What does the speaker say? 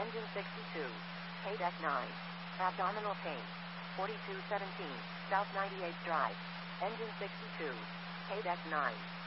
Engine 62. Deck 9. Abdominal pain. 4217, South 98th Drive. Engine 62. Deck 9.